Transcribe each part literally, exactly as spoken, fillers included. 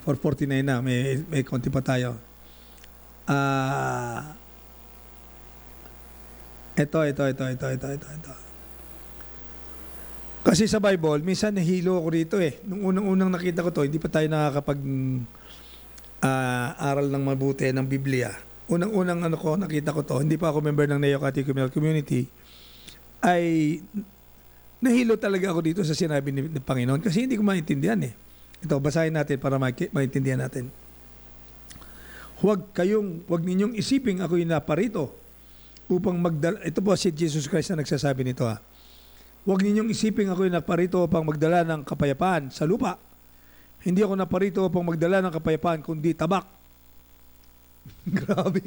four forty-nine na, may, may konti pa tayo. Ah, ito, ito, ito, ito, ito, ito, ito. Kasi sa Bible, minsan nahilo ako rito eh. Nung unang-unang nakita ko to, hindi pa tayo nakakapag ah, aral ng mabuti ng Biblia. Unang-unang ano ko, nakita ko to, hindi pa ako member ng Neo Catechumenal Community, ay nahilo talaga ako dito sa sinabi ni, ni Panginoon kasi hindi ko maintindihan eh. Ito, basahin natin para ma- maintindihan natin. Huwag kayong, huwag ninyong isiping ako'y naparito upang magdala, ito po si Jesus Christ na nagsasabi nito ha. Huwag ninyong isiping ako'y naparito upang magdala ng kapayapaan sa lupa. Hindi ako naparito upang magdala ng kapayapaan kundi tabak. Grabe.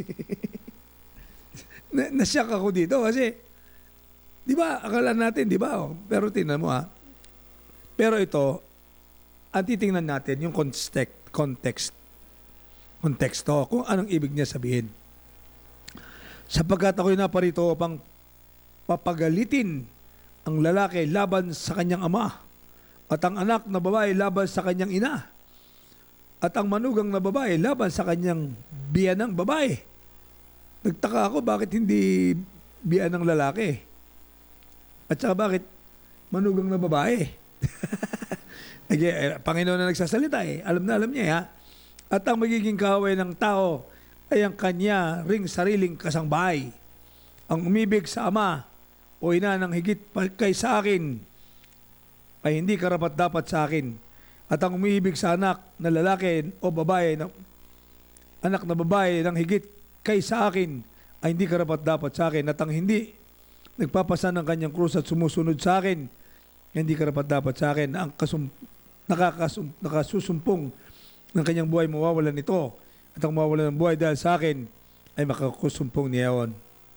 na, nasyak ako dito kasi, di ba, akala natin, di ba? Oh, pero tingnan mo ha. Pero ito, ang titingnan natin yung context, context, konteksto, kung anong ibig niya sabihin. Sapagkat ako'y naparito upang papagalitin ang lalaki laban sa kanyang ama at ang anak na babae laban sa kanyang ina at ang manugang na babae laban sa kanyang biyanang babae. Nagtaka ako bakit hindi biyanang lalaki at saka bakit manugang na babae. Panginoon na nagsasalita eh. Alam na alam niya ha. At ang magiging kaaway ng tao ay ang kanya ring sariling kasangbahay. Ang umibig sa ama o ina ng higit kay sa akin ay hindi karapat dapat sa akin. At ang umibig sa anak na lalaki o babae, na, anak na babae ng higit kay sa akin ay hindi karapat dapat sa akin. At ang hindi nagpapasan ng kanyang krus at sumusunod sa akin, hindi karapat dapat sa akin. Ang kasum, nakakasum, nakasusumpong ng kanyang buhay mawawalan nito at ang mawawalan ng buhay dahil sa akin ay makakusumpong niyaon.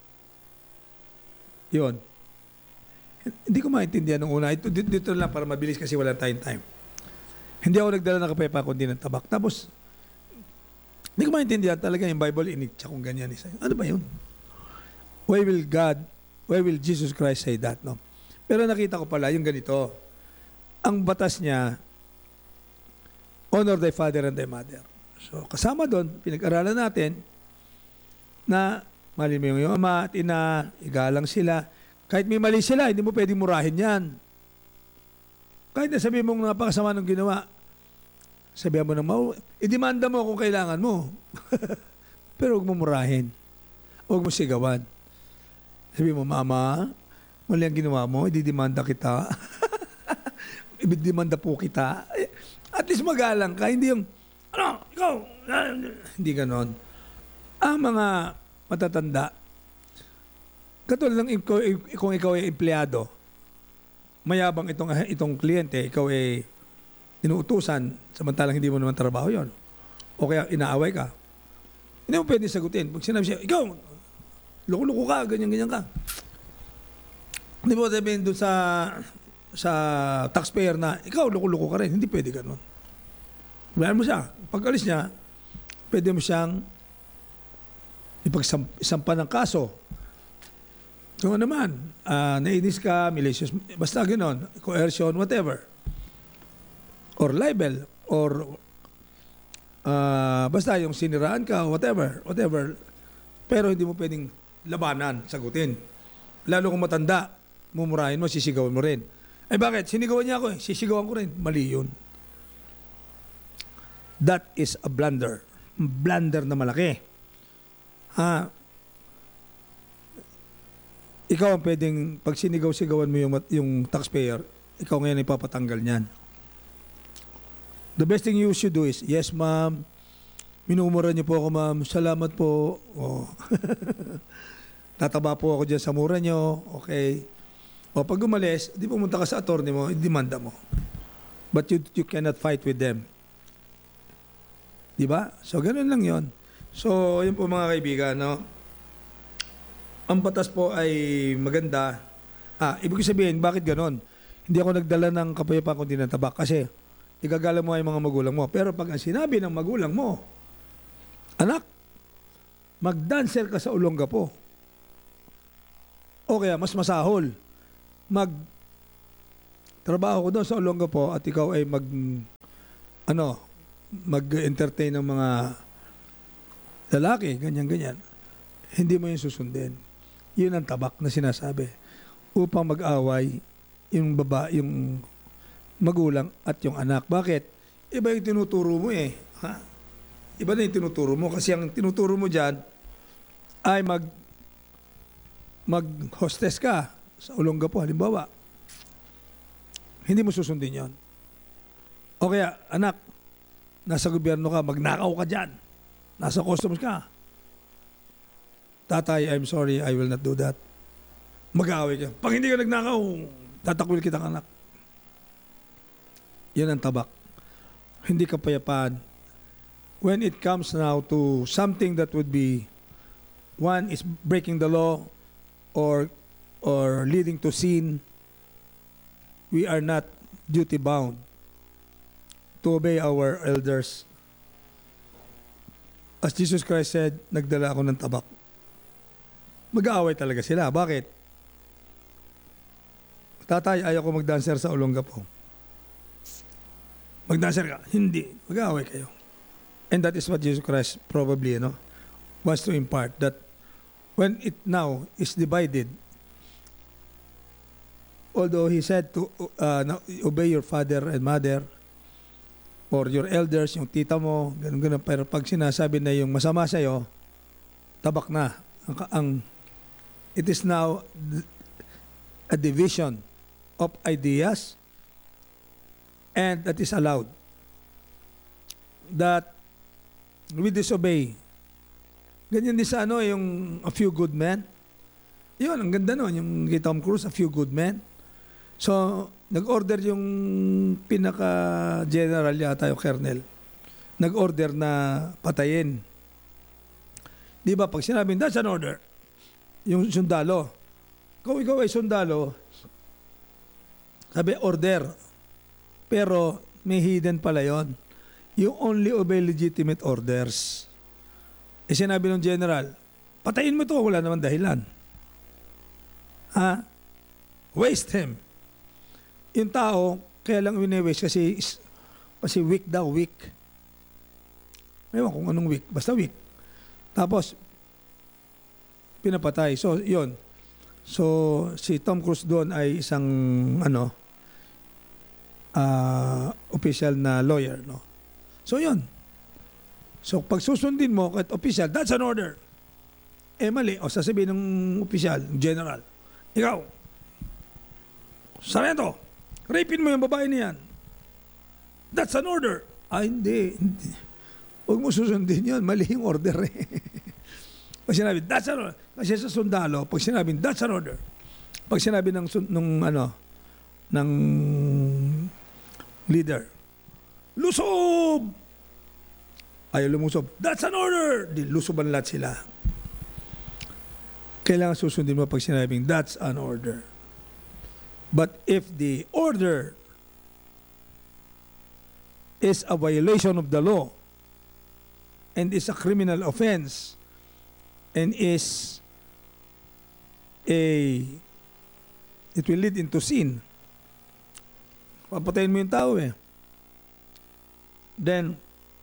Yun. Hindi ko maintindihan nung una. Ito, dito, dito lang para mabilis kasi wala tayong time. Hindi ako nagdala ng kapayapaan kundi ng tabak. Tapos, hindi ko maintindihan talaga yung Bible initcha kung ganyan. Ano ba yun? Why will God, why will Jesus Christ say that? No? Pero nakita ko pala yung ganito. Ang batas niya, honor thy father and thy mother. So, kasama doon, pinag-aralan natin na mali mo yung ama at ina, igalang sila. Kahit may mali sila, hindi mo pwedeng murahin yan. Kahit na sabihin mong napakasama ng ginawa, sabihan mo na mau, idemanda mo kung kailangan mo. Pero huwag mo murahin. Huwag mo sigawan. Sabihin mo, mama, mali ang ginawa mo, ididemanda kita. Ididemanda po kita. At least magalang ka, hindi yung, ano, ikaw, hindi ganon. Ang mga matatanda, katulad ng ikaw, kung ikaw ay empleyado, mayabang itong, itong kliyente, ikaw ay inuutusan, samantalang hindi mo naman trabaho yon, o kaya inaaway ka, hindi mo pwede sagutin. Pag sinabi siya, ikaw, loko-loko ka, ganyan-ganyan ka. Hindi mo sabihin doon sa sa taxpayer na, ikaw, loko-loko ka rin. Hindi pwede ganun. Bayan mo siya. Pag alis niya, pwede mo siyang ipagsampa ng kaso. Kung ano naman, uh, nainis ka, malicious, basta gano'n, coercion, whatever. Or libel, or uh, basta yung siniraan ka, whatever, whatever. Pero hindi mo pwedeng labanan, sagutin. Lalo kung matanda, mumurahin mo, sisigawan mo rin. Eh bakit? Sinigawan niya ako eh. Sisigawan ko rin. Mali yun. That is a blunder. Blunder na malaki. Ha? Ikaw ang pwedeng, pag sinigaw-sigawan mo yung, yung taxpayer, ikaw ngayon ay papatanggal niyan. The best thing you should do is, yes ma'am, minumura niyo po ako ma'am, salamat po. Oh. Tataba po ako dyan sa mura niyo, okay. O pag umalis, di pumunta ka sa attorney mo, i-demanda mo. But you, you cannot fight with them. Di ba? So, ganun lang yon. So, yun po mga kaibigan, no? Ang batas po ay maganda. Ah, ibig sabihin, bakit ganun? Hindi ako nagdala ng kapayapaan kundi ng tabak kasi igagala mo ay mga magulang mo. Pero pag ang sinabi ng magulang mo, anak, mag-dancer ka sa Olongapo. O kaya, mas masahol, mag trabaho ko doon sa Olongapo at ikaw ay mag ano, mag-entertain ng mga lalaki, ganyan-ganyan, hindi mo yun susundin. Yun ang tabak na sinasabi. Upang mag-away yung baba, yung magulang at yung anak. Bakit? Iba yung tinuturo mo eh. Ha? Iba na yung tinuturo mo. Kasi ang tinuturo mo dyan ay mag mag-hostess ka sa Olongapo, halimbawa. Hindi mo susundin yon. O kaya, anak, nasa gobyerno ka, magnakaw ka dyan. Nasa customs ka. Tatay, I'm sorry, I will not do that. Mag-aaway ka. Pag hindi ka nagnakaw, tatakwil kita ng anak. Yan ang tabak. Hindi kapayapaan. When it comes now to something that would be, one is breaking the law or or leading to sin, we are not duty bound to obey our elders. As Jesus Christ said, nagdala ako ng tabak. Mag-aaway talaga sila. Bakit? Tatay, ayaw ko mag-dancer sa Olongapo. Mag-dancer ka? Hindi. Mag-aaway kayo. And that is what Jesus Christ probably, you know, wants to impart. That when it now is divided, although He said to uh, obey your father and mother, or your elders, yung tita mo, ganun-ganun. Pero pag sinasabi na yung masama sa'yo, tabak na. Ang, ang, it is now a division of ideas, and that is allowed. That we disobey. Ganyan din sa ano, yung A Few Good Men. Yun, ang ganda nun, yung kay Tom Cruise, A Few Good Men. So, nag-order yung pinaka-general yata, yung colonel. Nag-order na patayin. Di ba, pag sinabing, that's an order, yung sundalo, kung ikaw ay sundalo, sabi, order. Pero, may hidden pala yon. You only obey legitimate orders. E sinabi ng general, patayin mo to, wala naman dahilan. Ha? Waste him. Yung tao, kaya lang wini-waste kasi, kasi weak daw, weak. Ewan kung anong weak, basta weak. Tapos, pinapatay. So, yun. So, si Tom Cruise doon ay isang, ano, uh, official na lawyer, no? So, yun. So, pag susundin mo, kahit official, that's an order. Eh, mali. O, sasabihin ng official, general, ikaw, sarento, rapin mo yung babae niyan. That's an order. Ah, hindi. hindi. Huwag mo susundin yun. Mali yung order eh. Pag sinabi, that's an order. Kasi sa sundalo, pag sinabi, that's an order. Pag sinabi ng, nung, ano, ng leader, lusob! Ayaw lumusob. That's an order! Di, lusoban lahat sila. Kailangan susundin mo pag sinabing, that's an order. But if the order is a violation of the law and is a criminal offense and is a it will lead into sin, papatayin mo yung tao eh, then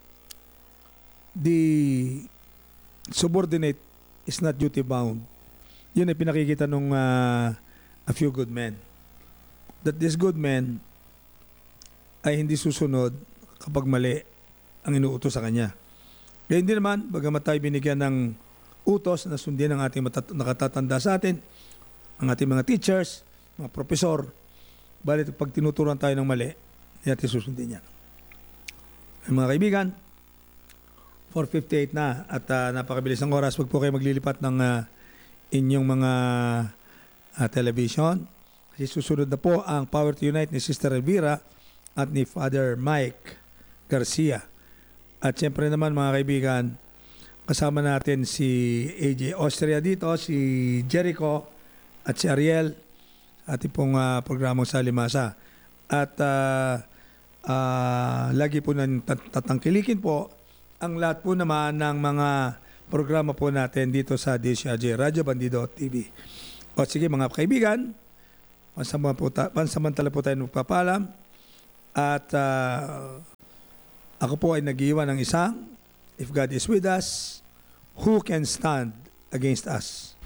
the subordinate is not duty bound. Yun ay pinakikita nung uh, A Few Good Men. That this good man ay hindi susunod kapag mali ang inuutos sa kanya. Kaya hindi naman, bagamat tayo binigyan ng utos na sundin ang ating matat- nakatatanda sa atin, ang ating mga teachers, mga profesor, balit pag tinuturuan tayo ng mali, hindi natin susundin yan. Ay, mga kaibigan, four fifty-eight na at uh, napakabilis ng oras. Huwag po kayo maglilipat ng uh, inyong mga uh, television. Kasi susunod na po ang Power to Unite ni Sister Elvira at ni Father Mike Garcia. At siyempre naman mga kaibigan, kasama natin si A J Austria dito, si Jericho at si Ariel, ating pong uh, programang Salimasa. At uh, uh, lagi po nang tatangkilikin po ang lahat po naman ng mga programa po natin dito sa D S R J Radio Bandido T V. O sige mga kaibigan, pansamantala po, ta- pansamantala po tayo magpapalam at uh, Ako po ay nag-iwan ng isang, if God is with us, who can stand against us?